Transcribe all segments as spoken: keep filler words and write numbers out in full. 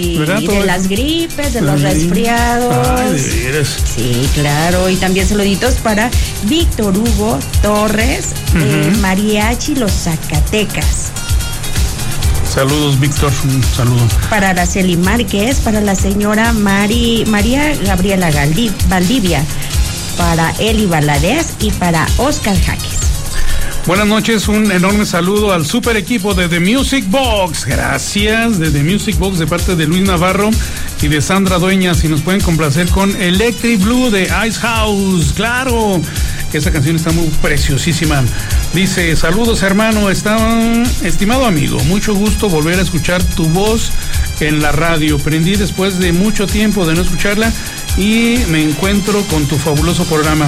Y, y de las gripes, de los resfriados. Ay, de veras. Sí, claro. Y también saluditos para Víctor Hugo Torres, uh-huh. eh, Mariachi Los Zacatecas. Saludos, Víctor, un saludo. Para Araceli Márquez, para la señora Mari, María Gabriela Galdi, Valdivia, para Eli Valadez y para Oscar Jaques. Buenas noches, un enorme saludo al super equipo de The Music Box. Gracias, de The Music Box, de parte de Luis Navarro y de Sandra Dueñas. Y nos pueden complacer con Electric Blue de Ice House. Claro, esa canción está muy preciosísima. Dice, saludos hermano, está, estimado amigo, mucho gusto volver a escuchar tu voz en la radio. Prendí después de mucho tiempo de no escucharla y me encuentro con tu fabuloso programa.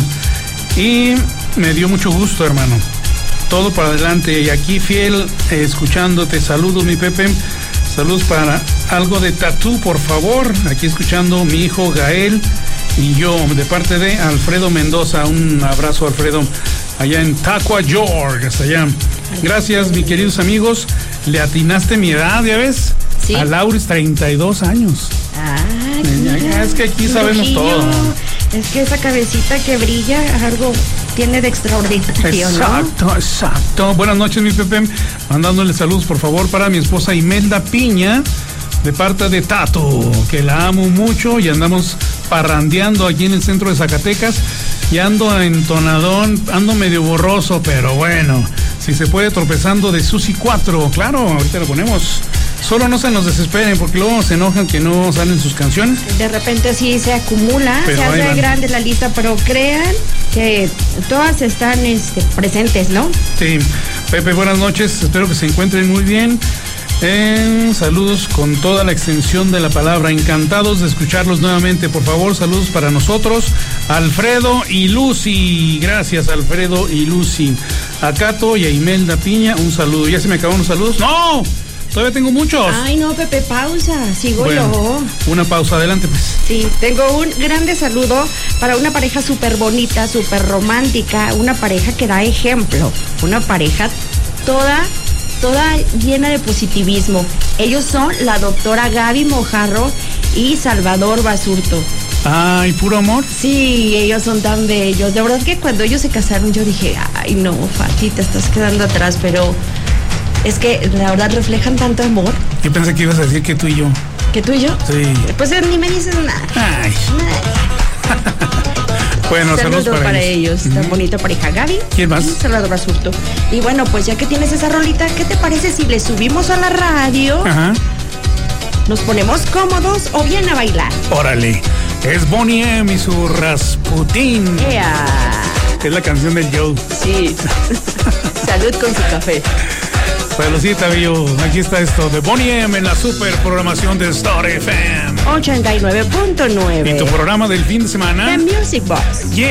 Y me dio mucho gusto, hermano. Todo para adelante y aquí fiel eh, escuchándote. Saludos, mi Pepe. Saludos para algo de Tatú, por favor. Aquí escuchando mi hijo Gael y yo, de parte de Alfredo Mendoza. Un abrazo, Alfredo, allá en Tacua, Georgia, hasta allá. Gracias, mis queridos amigos. Le atinaste mi edad, ¿ya ves? Sí. A Lauris, treinta y dos años. Ah, ya, es que aquí sabemos brujillo. todo. Es que esa cabecita que brilla, algo tiene de extraordinario, exacto, ¿no? Exacto. Buenas noches, mi Pepe. Mandándole saludos, por favor, para mi esposa Imelda Piña, de parte de Tato, que la amo mucho y andamos parrandeando aquí en el centro de Zacatecas. Y ando entonadón, ando medio borroso, pero bueno, si se puede, tropezando de Susi cuatro. Claro, ahorita lo ponemos. Solo no se nos desesperen porque luego se enojan que no salen sus canciones. De repente sí se acumula, pero se hace grande la lista, pero crean que todas están este, presentes, ¿no? Sí. Pepe, buenas noches, espero que se encuentren muy bien. Eh, saludos con toda la extensión de la palabra, encantados de escucharlos nuevamente. Por favor, saludos para nosotros, Alfredo y Lucy. Gracias, Alfredo y Lucy. A Cato y a Imelda Piña, un saludo. ¿Ya se me acabaron los saludos? ¡No! Todavía tengo muchos. Ay, no, Pepe, pausa. Sigo bueno, yo. Una pausa, adelante, pues. Sí, tengo un grande saludo para una pareja súper bonita, súper romántica, una pareja que da ejemplo, una pareja toda, toda llena de positivismo. Ellos son la doctora Gaby Mojarro y Salvador Basurto. Ay, ¿puro amor? Sí, ellos son tan bellos. De verdad que cuando ellos se casaron yo dije, ay, no, Fati, te estás quedando atrás, pero... Es que la verdad reflejan tanto amor. Yo pensé que ibas a decir que tú y yo. ¿Que tú y yo? Sí. Pues ni me dices nada. Ay. Bueno, saludos, saludos para, para ellos. ellos. Tan uh-huh. Bonita pareja. Gaby. ¿Quién más? Salvador Basurto. Y bueno, pues ya que tienes esa rolita, ¿qué te parece si le subimos a la radio? Ajá. Nos ponemos cómodos o bien a bailar. Órale. Es Bonnie M y su Rasputín. Yeah. Es la canción del Joe. Sí. Salud con su café. Saludcita, Billo. Aquí está esto de Bonnie M en la super programación de Star F M ochenta y nueve punto nueve. Y tu programa del fin de semana, The Music Box. Yeah.